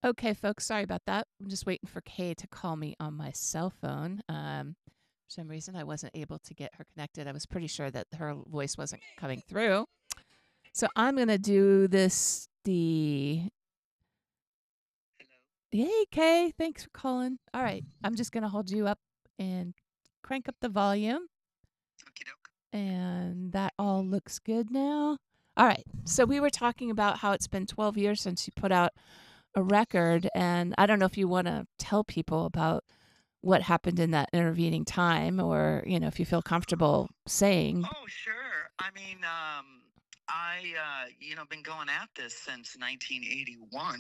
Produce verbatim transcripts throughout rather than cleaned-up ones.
Okay, folks, sorry about that. I'm just waiting for Kay to call me on my cell phone. Um, for some reason, I wasn't able to get her connected. I was pretty sure that her voice wasn't coming through. So I'm going to do this the. Hey, Kay, thanks for calling. All right, I'm just going to hold you up and crank up the volume. And that all looks good now. All right, so we were talking about how it's been twelve years since you put out a record, and I don't know if you want to tell people about what happened in that intervening time, or you know, if you feel comfortable saying. Oh, sure. I mean, um, I, uh, you know, been going at this since nineteen eighty-one.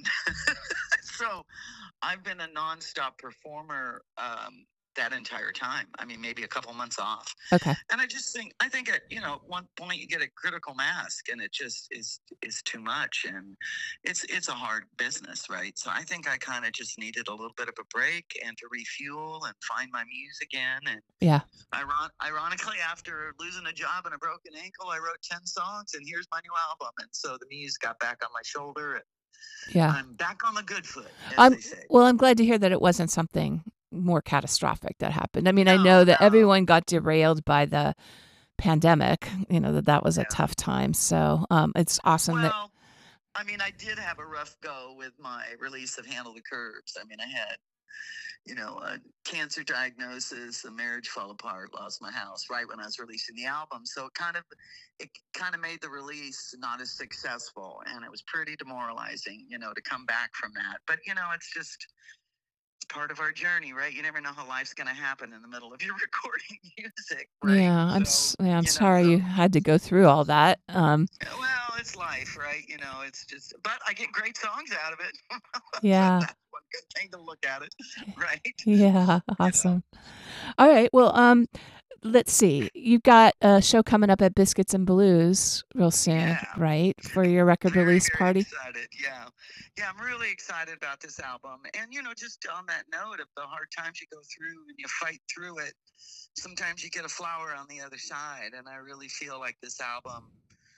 So I've been a nonstop performer um, that entire time. I mean, maybe a couple months off. Okay. And I just think, I think at, you know, at one point you get a critical mass and it just is, is too much. And it's, it's a hard business, right? So I think I kind of just needed a little bit of a break and to refuel and find my muse again. And Yeah. Iron- ironically, after losing a job and a broken ankle, I wrote ten songs, and here's my new album. And so the muse got back on my shoulder, and Yeah. I'm back on the good foot, as I'm they say. well, I'm glad to hear that it wasn't something more catastrophic that happened. I mean, I No, know that no. everyone got derailed by the pandemic, you know, that that was a Yeah. tough time. So, um, it's awesome that. Well, I mean, I did have a rough go with my release of Handle the Curves. I mean, I had, you know, a cancer diagnosis, a marriage fell apart, lost my house right when I was releasing the album. So it kind of, it kind of made the release not as successful, and it was pretty demoralizing, you know, to come back from that. But you know, it's just it's part of our journey, right? You never know how life's going to happen in the middle of your recording music, right? Yeah, I'm So s- yeah, I'm you know, sorry so you had to go through all that. Um, well, it's life, right? You know, it's just, but I get great songs out of it. So yeah. that's one good thing to look at it, right? Yeah, You know. awesome. All right. Well, um, let's see. You've got a show coming up at Biscuits and Blues real soon, Yeah. right? For your record Very, release very party. excited. Yeah. Yeah, I'm really excited about this album. And, you know, just on that note of the hard times you go through and you fight through it, sometimes you get a flower on the other side. And I really feel like this album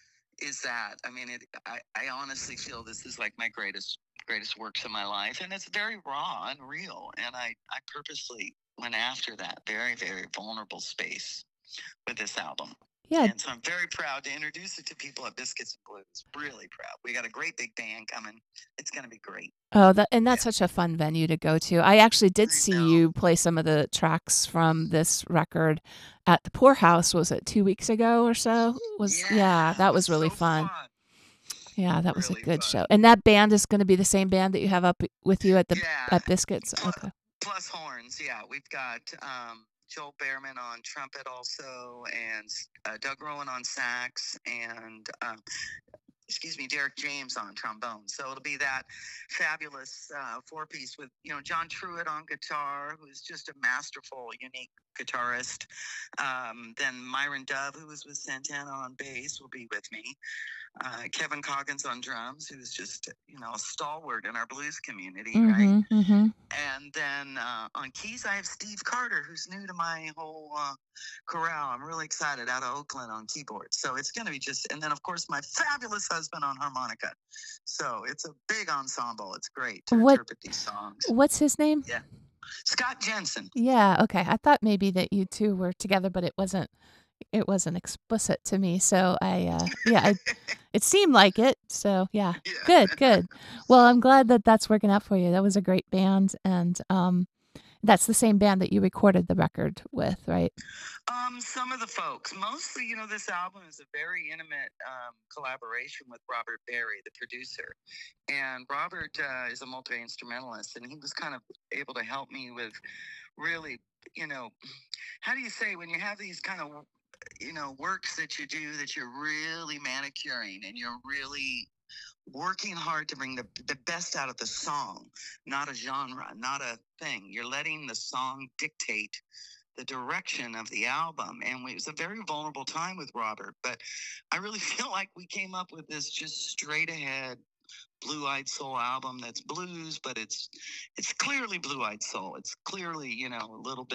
is that. I mean, it. I, I honestly feel this is like my greatest greatest works of my life, and it's very raw and real. And I I purposely went after that very very vulnerable space with this album. Yeah. And so I'm very proud to introduce it to people at Biscuits and Blues. Really proud. We got a great big band coming. It's going to be great. Oh, that and that's Yeah. such a fun venue to go to. I actually did I see know. you play some of the tracks from this record at the Poorhouse. Was it two weeks ago or so? Was yeah, Yeah, it that was was really so fun. fun. Yeah, that was a Really good fun. show. And that band is going to be the same band that you have up with you at the Yeah. at Biscuits. Plus, Okay. plus horns. Yeah, we've got um, Joel Behrman on trumpet also, and uh, Doug Rowan on sax, and um, excuse me, Derek James on trombone. So it'll be that fabulous uh, four piece with, you know, John Truitt on guitar, who's just a masterful, unique guitarist. Um, then Myron Dove, who was with Santana on bass, will be with me. Uh, Kevin Coggins on drums, who's just, you know, a stalwart in our blues community, right? Mhm. Mhm. And then uh, on keys, I have Steve Carter, who's new to my whole uh, chorale. I'm really excited, out of Oakland on keyboard. So it's going to be just, and then of course my fabulous husband on harmonica. So it's a big ensemble. It's great to What interpret these songs. what's his name? Yeah. Scott Jensen. Yeah, okay. I thought maybe that you two were together, but it wasn't it wasn't explicit to me. So I uh yeah, I it seemed like it. So yeah. Yeah. Good, good. Well, I'm glad that that's working out for you. That was a great band, and um that's the same band that you recorded the record with, right? Um, some of the folks, mostly, you know, this album is a very intimate um, collaboration with Robert Berry, the producer. And Robert uh, is a multi instrumentalist, and he was kind of able to help me with really, you know, how do you say when you have these kind of, you know, works that you do that you're really manicuring and you're really working hard to bring the, the best out of the song, not a genre, not a thing. You're letting the song dictate the direction of the album. And we, it was a very vulnerable time with Robert, but I really feel like we came up with this just straight ahead blue-eyed soul album that's blues, but it's it's clearly blue-eyed soul. It's clearly, you know, a little bit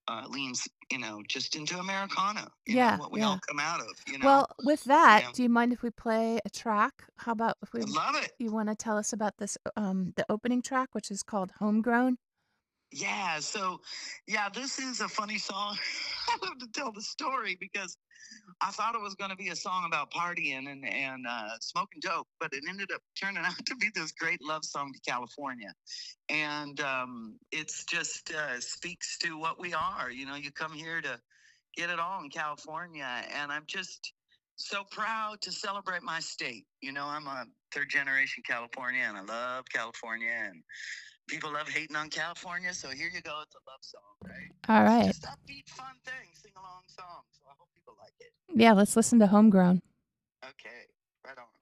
uh, leans, you know, just into Americana. You Yeah, know what we yeah. all come out of. You know. Well, with that, Yeah. do you mind if we play a track? How about if we I love it. you want to tell us about this um the opening track, which is called Homegrown? Yeah, so yeah, this is a funny song. I love to tell the story because I thought it was going to be a song about partying and and uh, smoking dope, but it ended up turning out to be this great love song to California, and um, it's just uh, speaks to what we are. You know, you come here to get it all in California, and I'm just so proud to celebrate my state. You know, I'm a third generation California, and I love California, and people love hating on California, so here you go. It's a love song, right? All It's right. just upbeat, fun thing, sing along song. So I hope people like it. Yeah, let's listen to Homegrown. Okay, right on.